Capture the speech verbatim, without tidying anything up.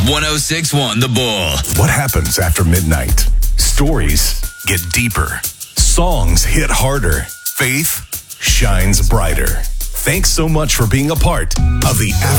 one oh six point one The Bull. What happens after midnight? Stories get deeper. Songs hit harder. Faith shines brighter. Thanks so much for being a part of the